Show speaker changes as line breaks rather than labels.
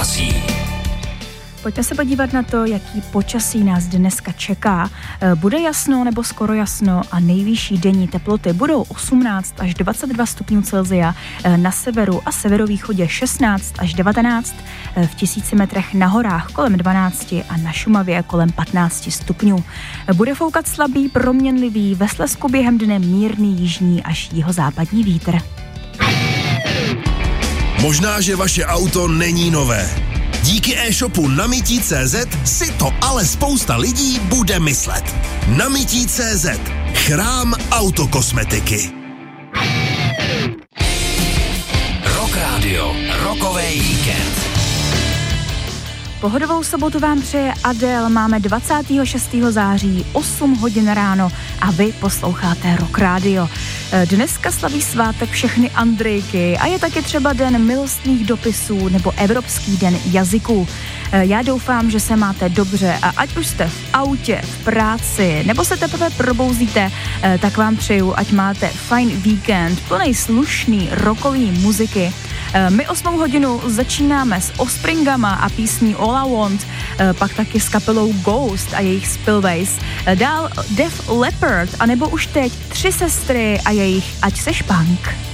počasí.
Pojďme se podívat na to, jaký počasí nás dneska čeká. Bude jasno nebo skoro jasno a nejvyšší denní teploty budou 18 až 22 stupňů Celsia, na severu a severovýchodě 16 až 19, v 1000 metrech na horách kolem 12 a na Šumavě kolem 15 stupňů. Bude foukat slabý, proměnlivý, ve Slezsku během dne mírný jižní až jihozápadní vítr.
Možná, že vaše auto není nové. Díky e-shopu Namití.cz si to ale spousta lidí bude myslet. Namití.cz. Chrám autokosmetiky.
Rock Radio, rokový víkend.
Pohodovou sobotu vám přeje Adele, máme 26. září, 8 hodin ráno a vy posloucháte Rock Radio. Dneska slaví svátek všechny Andrejky a je taky třeba den milostných dopisů nebo Evropský den jazyků. Já doufám, že se máte dobře a ať už jste v autě, v práci nebo se teprve probouzíte, tak vám přeju, ať máte fajn víkend, plnej slušný rockový muziky. My 8 hodinu začínáme s Offspringama a písní All I Want, pak taky s kapelou Ghost a jejich Spillways, dál Def Leppard, anebo už teď 3 sestry a jejich Ať seš punk.